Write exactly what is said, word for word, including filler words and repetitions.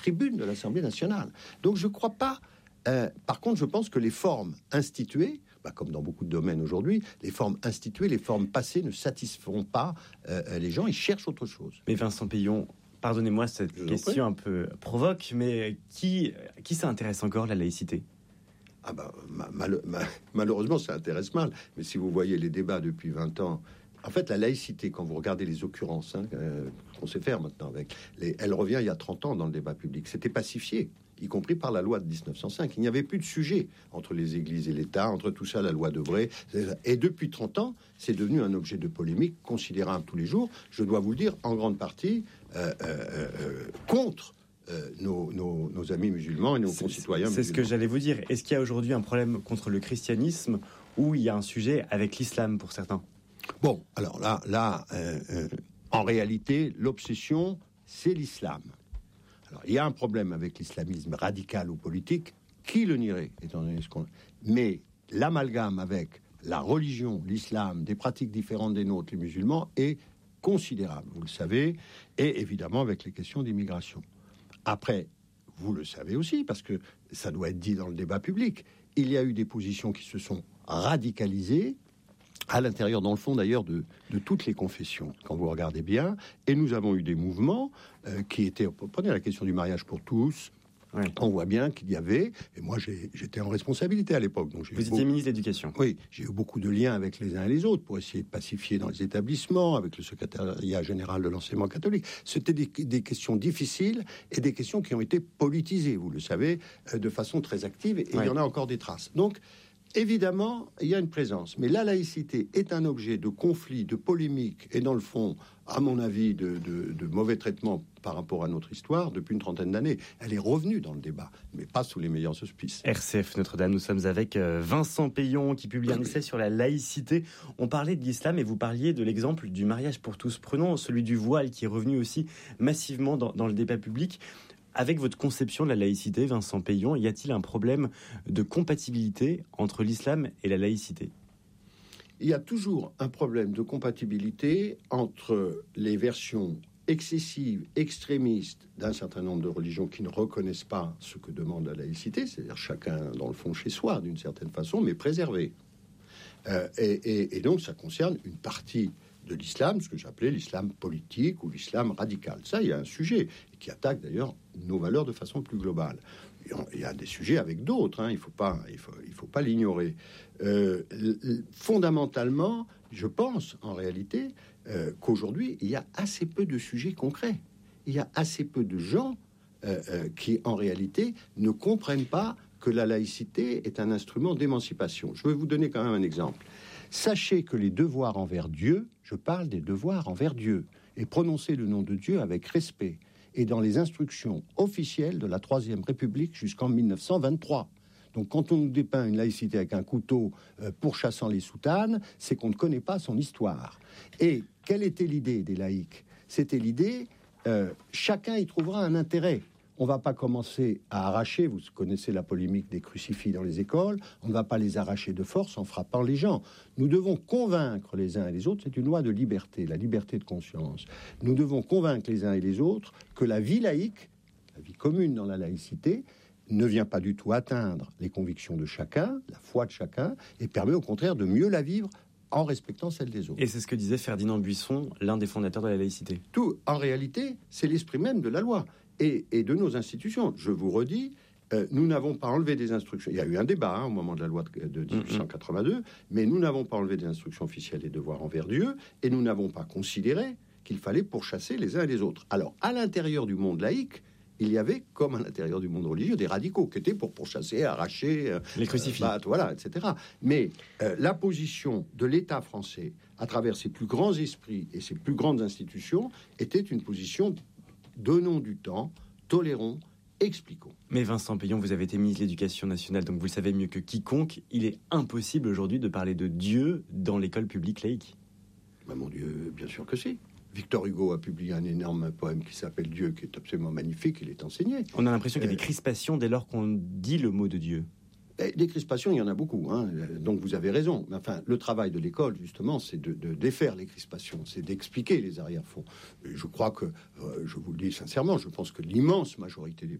tribune de l'Assemblée nationale. Donc je ne crois pas... Euh, par contre, je pense que les formes instituées, bah, comme dans beaucoup de domaines aujourd'hui, les formes instituées, les formes passées ne satisferont pas euh, les gens, ils cherchent autre chose. Mais Vincent Peillon, pardonnez-moi cette je question un peu provoque, mais qui, qui s'intéresse encore à la laïcité ? Ah bah, mal, mal, malheureusement, ça intéresse mal. Mais si vous voyez les débats depuis vingt ans, en fait, la laïcité, quand vous regardez les occurrences, hein, euh, qu'on sait faire maintenant avec, les, elle revient il y a trente ans dans le débat public. C'était pacifié, y compris par la loi de dix-neuf cent cinq. Il n'y avait plus de sujet entre les églises et l'État, entre tout ça, la loi Debré. Et depuis trente ans, c'est devenu un objet de polémique considérable tous les jours. Je dois vous le dire, en grande partie, euh, euh, euh, contre Euh, nos, nos, nos amis musulmans et nos c'est, concitoyens c'est musulmans. Ce que j'allais vous dire. Est-ce qu'il y a aujourd'hui un problème contre le christianisme ou il y a un sujet avec l'islam pour certains ? Bon, alors là, là euh, euh, en réalité, l'obsession, c'est l'islam. Alors, il y a un problème avec l'islamisme radical ou politique. Qui le nierait, étant donné ce qu'on... Mais l'amalgame avec la religion, l'islam, des pratiques différentes des nôtres, les musulmans, est considérable, vous le savez, et évidemment avec les questions d'immigration. Après, vous le savez aussi, parce que ça doit être dit dans le débat public, il y a eu des positions qui se sont radicalisées, à l'intérieur, dans le fond d'ailleurs, de, de toutes les confessions, quand vous regardez bien, et nous avons eu des mouvements euh, qui étaient, prenez la question du mariage pour tous, oui. On voit bien qu'il y avait, et moi j'ai, j'étais en responsabilité à l'époque. Donc j'ai Vous étiez beaucoup, ministre de l'Éducation. Oui, j'ai eu beaucoup de liens avec les uns et les autres pour essayer de pacifier dans les établissements, avec le secrétariat général de l'enseignement catholique. C'était des, des questions difficiles et des questions qui ont été politisées, vous le savez, de façon très active, et oui. Il y en a encore des traces. Donc, évidemment, il y a une présence, mais la laïcité est un objet de conflit, de polémique, et dans le fond, à mon avis, de, de, de mauvais traitement par rapport à notre histoire depuis une trentaine d'années. Elle est revenue dans le débat, mais pas sous les meilleurs auspices. R C F Notre-Dame, nous sommes avec Vincent Peillon qui publie un essai sur la laïcité. On parlait de l'islam et vous parliez de l'exemple du mariage pour tous. Prenons celui du voile qui est revenu aussi massivement dans, dans le débat public. Avec votre conception de la laïcité, Vincent Peillon, y a-t-il un problème de compatibilité entre l'islam et la laïcité ? Il y a toujours un problème de compatibilité entre les versions excessives, extrémistes d'un certain nombre de religions qui ne reconnaissent pas ce que demande la laïcité, c'est-à-dire chacun dans le fond chez soi d'une certaine façon, mais préservé. Euh, et, et, et donc ça concerne une partie de l'islam, ce que j'appelais l'islam politique ou l'islam radical. Ça, il y a un sujet qui attaque d'ailleurs nos valeurs de façon plus globale. Il y a des sujets avec d'autres, hein, il ne faut pas, il faut, il faut pas l'ignorer. Euh, fondamentalement, je pense en réalité euh, qu'aujourd'hui, il y a assez peu de sujets concrets. Il y a assez peu de gens euh, euh, qui, en réalité, ne comprennent pas que la laïcité est un instrument d'émancipation. Je vais vous donner quand même un exemple. Sachez que les devoirs envers Dieu, je parle des devoirs envers Dieu, et prononcer le nom de Dieu avec respect, et dans les instructions officielles de la Troisième République jusqu'en dix-neuf cent vingt-trois. Donc quand on nous dépeint une laïcité avec un couteau euh, pourchassant les soutanes, c'est qu'on ne connaît pas son histoire. Et quelle était l'idée des laïcs ? C'était l'idée, euh, chacun y trouvera un intérêt. On ne va pas commencer à arracher, vous connaissez la polémique des crucifix dans les écoles, on ne va pas les arracher de force en frappant les gens. Nous devons convaincre les uns et les autres, c'est une loi de liberté, la liberté de conscience. Nous devons convaincre les uns et les autres que la vie laïque, la vie commune dans la laïcité, ne vient pas du tout atteindre les convictions de chacun, la foi de chacun, et permet au contraire de mieux la vivre en respectant celle des autres. Et c'est ce que disait Ferdinand Buisson, l'un des fondateurs de la laïcité. Tout, en réalité, c'est l'esprit même de la loi. Et, et de nos institutions. Je vous redis, euh, nous n'avons pas enlevé des instructions. Il y a eu un débat hein, au moment de la loi de, de dix-huit cent quatre-vingt-deux, mmh. mais nous n'avons pas enlevé des instructions officielles et devoirs envers Dieu, et nous n'avons pas considéré qu'il fallait pourchasser les uns et les autres. Alors, à l'intérieur du monde laïque, il y avait, comme à l'intérieur du monde religieux, des radicaux qui étaient pour pourchasser, arracher, euh, les crucifix, euh, bah, voilà, et cetera. Mais euh, la position de l'État français, à travers ses plus grands esprits et ses plus grandes institutions, était une position donnons du temps, tolérons, expliquons. Mais Vincent Peillon, vous avez été ministre de l'Éducation nationale, donc vous le savez mieux que quiconque, il est impossible aujourd'hui de parler de Dieu dans l'école publique laïque. Ben mon Dieu, bien sûr que si. Victor Hugo a publié un énorme poème qui s'appelle Dieu, qui est absolument magnifique, il est enseigné. On a l'impression qu'il y a des crispations dès lors qu'on dit le mot de Dieu. Et des crispations, il y en a beaucoup, hein. Donc vous avez raison. Mais enfin, le travail de l'école, justement, c'est de, de défaire les crispations, c'est d'expliquer les arrière-fonds. Et je crois que, euh, je vous le dis sincèrement, je pense que l'immense majorité des